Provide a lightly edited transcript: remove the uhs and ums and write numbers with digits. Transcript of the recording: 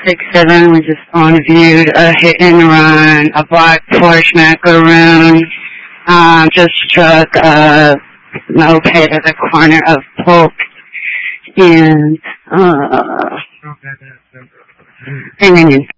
6-7, we just on-viewed a hit and run, a black Porsche Macaroon, just struck a moped at the corner of Polk and, Union.